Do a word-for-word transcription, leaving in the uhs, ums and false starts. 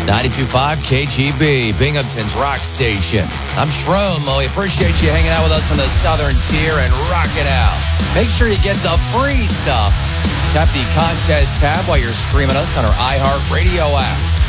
ninety-two point five K G B, Binghamton's rock station. I'm Shroom. We appreciate you hanging out with us on the Southern Tier and rock it out. Make sure you get the free stuff. Tap the contest tab while you're streaming us on our iHeartRadio app.